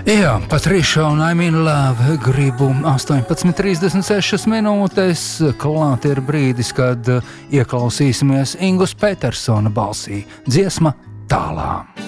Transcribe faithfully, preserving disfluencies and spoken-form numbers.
Jā, Patriša un I'm in love gribu astoņpadsmit trīsdesmit sešas minūtes. Klāt ir brīdis, kad ieklausīsimies Ingus Petersona balsī. Dziesma Tālā.